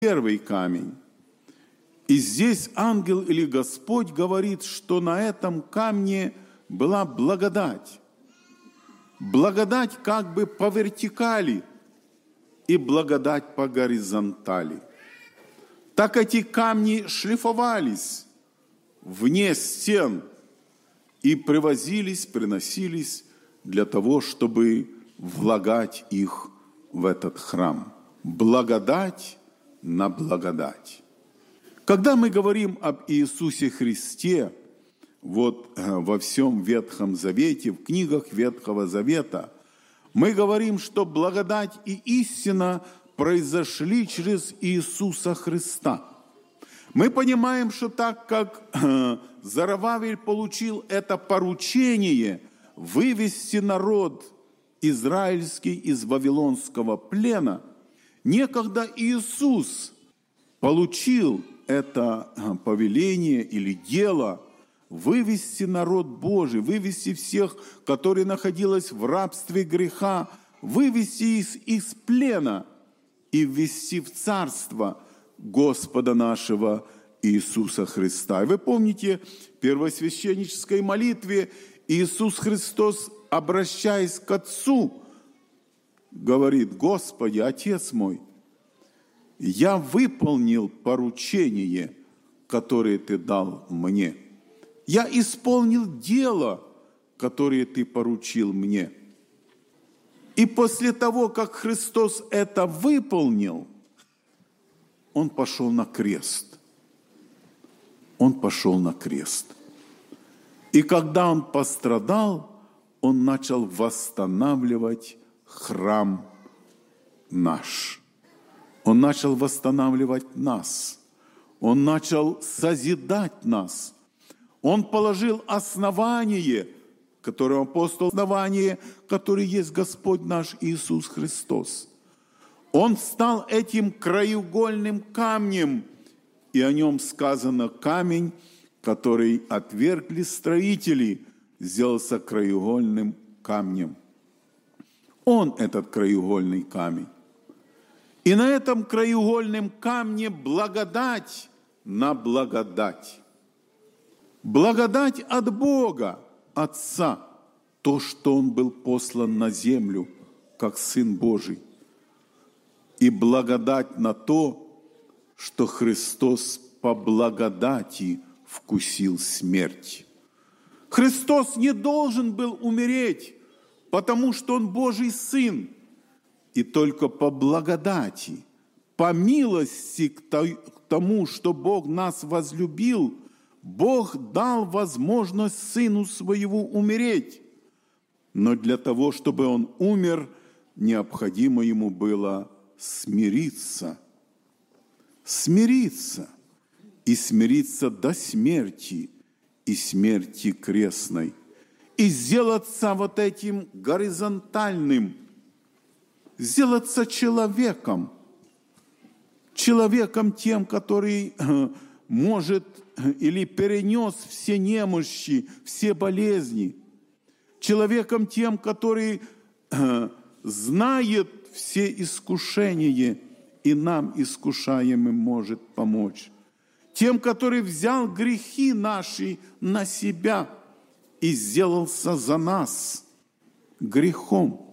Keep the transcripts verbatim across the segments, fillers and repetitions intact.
первый камень. И здесь ангел или Господь говорит, что на этом камне была благодать. Благодать как бы по вертикали и благодать по горизонтали. Так эти камни шлифовались вне стен и привозились, приносились для того, чтобы влагать их в этот храм. Благодать на благодать. Когда мы говорим об Иисусе Христе, вот во всем Ветхом Завете, в книгах Ветхого Завета, мы говорим, что благодать и истина произошли через Иисуса Христа. Мы понимаем, что так как Зоровавель получил это поручение вывести народ израильский из вавилонского плена, некогда Иисус получил это повеление или дело вывести народ Божий, вывести всех, которые находились в рабстве греха, вывести из, из плена и ввести в царство Господа нашего Иисуса Христа. И вы помните, в первосвященнической молитве Иисус Христос, обращаясь к Отцу, говорит: «Господи, Отец мой, я выполнил поручение, которое Ты дал мне. Я исполнил дело, которое Ты поручил мне». И после того, как Христос это выполнил, Он пошел на крест. Он пошел на крест. И когда Он пострадал, Он начал восстанавливать храм наш. Он начал восстанавливать нас. Он начал созидать нас. Он положил основание, которое апостол, основание, которое есть Господь наш Иисус Христос. Он стал этим краеугольным камнем, и о нем сказано: камень, который отвергли строители, сделался краеугольным камнем. Он этот краеугольный камень. И на этом краеугольном камне благодать на благодать. Благодать от Бога, Отца, то, что Он был послан на землю, как Сын Божий. И благодать на то, что Христос по благодати вкусил смерть. Христос не должен был умереть, потому что Он Божий Сын. И только по благодати, по милости к тому, что Бог нас возлюбил, Бог дал возможность Сыну Своему умереть. Но для того, чтобы Он умер, необходимо Ему было смириться. Смириться. И смириться до смерти, и смерти крестной. И сделаться вот этим горизонтальным, сделаться человеком, человеком тем, который может или перенес все немощи, все болезни, человеком тем, который знает все искушения и нам, искушаемым, может помочь, тем, который взял грехи наши на себя и сделался за нас грехом.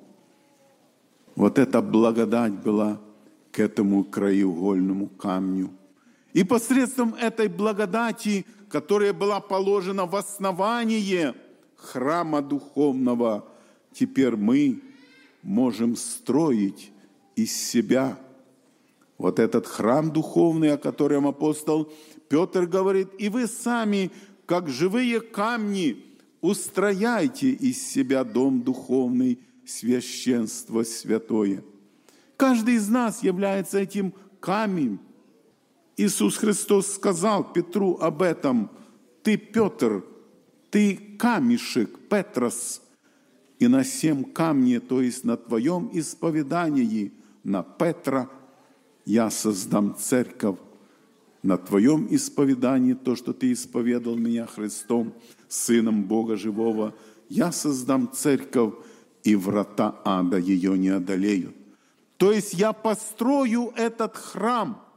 Вот эта благодать была к этому краеугольному камню. И посредством этой благодати, которая была положена в основание храма духовного, теперь мы можем строить из себя вот этот храм духовный, о котором апостол Петр говорит: «И вы сами, как живые камни, устрояйте из себя дом духовный, священство святое». Каждый из нас является этим камнем. Иисус Христос сказал Петру об этом: «Ты, Петр, ты камешек, Петрос, и на сем камне, то есть на твоем исповедании, на Петра, я создам церковь». На твоем исповедании, то, что ты исповедал меня Христом, Сыном Бога Живого, я создам церковь, и врата ада ее не одолеют. То есть я построю этот храм,